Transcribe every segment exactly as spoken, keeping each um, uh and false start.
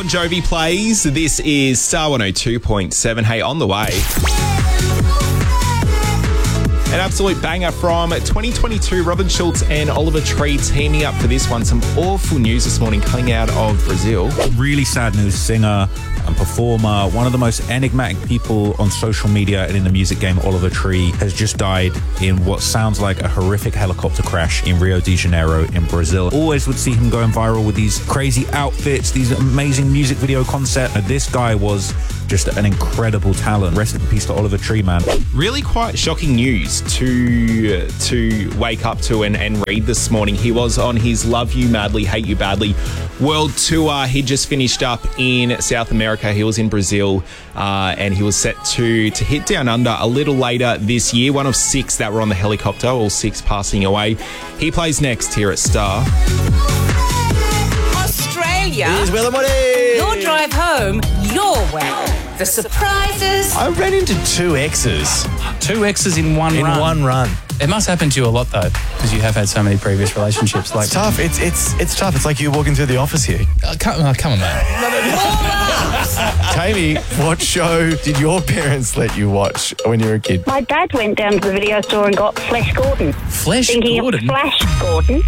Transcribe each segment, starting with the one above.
Jovi plays. This is Star one oh two point seven. Hey, on the way. An absolute banger from twenty twenty-two. Robin Schulz and Oliver Tree teaming up for this one. Some awful news this morning coming out of Brazil. Really sad news. Singer and performer, one of the most enigmatic people on social media and in the music game, Oliver Tree, has just died in what sounds like a horrific helicopter crash in Rio de Janeiro in Brazil. Always would see him going viral with these crazy outfits, these amazing music video concepts. And this guy was just an incredible talent. Rest in peace to Oliver Tree, man. Really quite shocking news to to wake up to and, and read this morning. He was on his Love You Madly, Hate You Badly world tour. He just finished up in South America. He was in Brazil uh, and he was set to, to hit down under a little later this year. One of six that were on the helicopter, all six passing away. He plays next here at Star. Australia. Here's Will and Woody. Your drive home, your way. The surprises. I ran into two exes Two exes in one in run. one run. It must happen to you a lot, though, because you have had so many previous relationships. Like, It's tough. It's it's it's tough. It's like you walking through the office here. oh, come, oh, come on, man. Tammy, what show did your parents let you watch when you were a kid? My dad went down to the video store and got Flash Gordon. Flash Thinking Gordon. of Flash Gordon.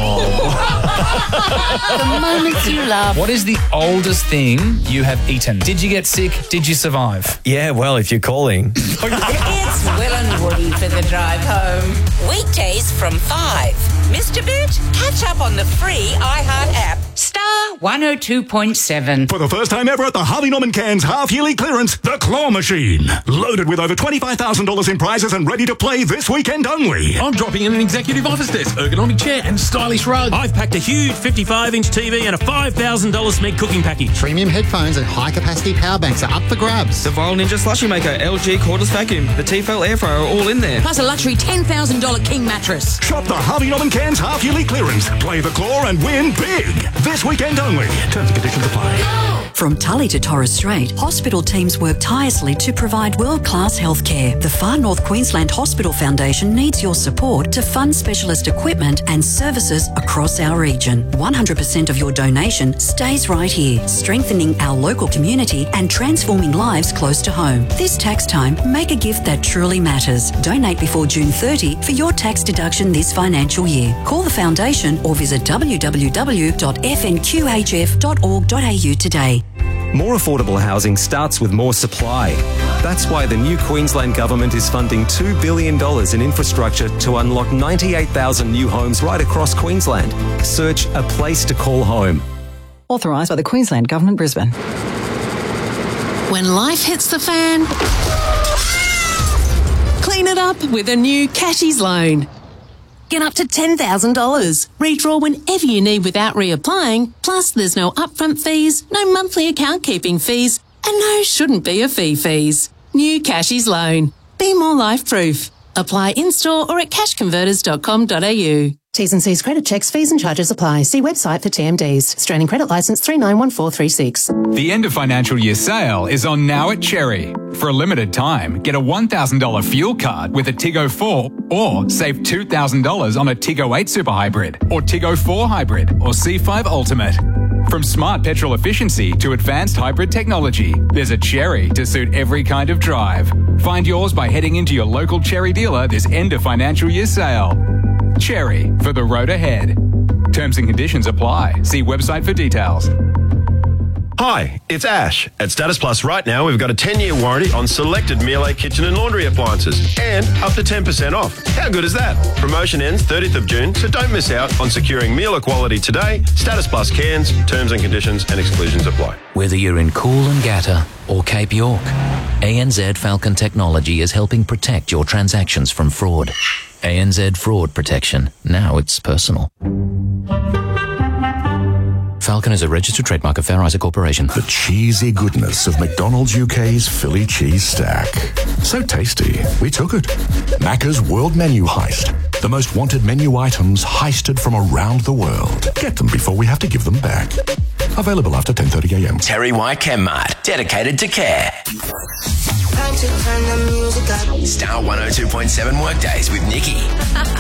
The moments you love. What is the oldest thing you have eaten? Did you get sick? Did you survive? Yeah, well, if you're calling. It's Will and Woody for the drive home. Weekdays from five. Missed a bit? Catch up on the free iHeart app. Star one oh two point seven. For the first time ever at the Harvey Norman Cans half-yearly clearance, the Claw Machine. Loaded with over twenty-five thousand dollars in prizes and ready to play this weekend only. I'm dropping in an executive office desk, ergonomic chair and stylish rug. I've packed a huge fifty-five inch T V and a five thousand dollars Smeg cooking package. Premium headphones and high-capacity power banks are up for grabs. The Vile Ninja Slushy Maker, L G cordless vacuum, the Tefal air fryer are all in there. Plus a luxury ten thousand dollars King mattress. Shop the Harvey Norman Cans half-yearly clearance. Play the Claw and win big. This weekend only. Terms and conditions apply. From Tully to Torres Strait, hospital teams work tirelessly to provide world-class healthcare. The Far North Queensland Hospital Foundation needs your support to fund specialist equipment and services across our region. one hundred percent of your donation stays right here, strengthening our local community and transforming lives close to home. This tax time, make a gift that truly matters. Donate before June thirtieth for your tax deduction this financial year. Call the foundation or visit w w w dot f n q h f dot org dot a u today. More affordable housing starts with more supply. That's why the new Queensland Government is funding two billion dollars in infrastructure to unlock ninety-eight thousand new homes right across Queensland. Search A Place to Call Home. Authorised by the Queensland Government, Brisbane. When life hits the fan, clean it up with a new Cashies loan. Get up to ten thousand dollars. Redraw whenever you need without reapplying. Plus, there's no upfront fees, no monthly account keeping fees, and no shouldn't be a fee fees. New Cashies loan. Be more life-proof. Apply in-store or at cash converters dot com dot a u. T's and C's credit checks, fees and charges apply. See website for T M Ds. Australian Credit Licence three nine one four three six. The end of financial year sale is on now at Cherry. For a limited time, get a one thousand dollars fuel card with a Tiggo four or save two thousand dollars on a Tiggo eight Super Hybrid or Tiggo four Hybrid or C five Ultimate. From smart petrol efficiency to advanced hybrid technology, there's a Cherry to suit every kind of drive. Find yours by heading into your local Cherry dealer this end of financial year sale. Cherry, for the road ahead. Terms and conditions apply. See website for details. Hi, it's Ash. At Status Plus right now, we've got a ten-year warranty on selected Miele kitchen and laundry appliances and up to ten percent off. How good is that? Promotion ends thirtieth of June, so don't miss out on securing Miele quality today. Status Plus cans, terms and conditions and exclusions apply. Whether you're in Coolangatta or Cape York, A N Z Falcon Technology is helping protect your transactions from fraud. A N Z Fraud Protection. Now it's personal. Falcon is a registered trademark of Fair Isaac Corporation. The cheesy goodness of McDonald's U K's Philly cheese stack. So tasty, we took it. Macca's World Menu Heist. The most wanted menu items heisted from around the world. Get them before we have to give them back. Available after ten thirty a m. Terry White Chemmart, dedicated to care. Star one oh two point seven Workdays with Nikki.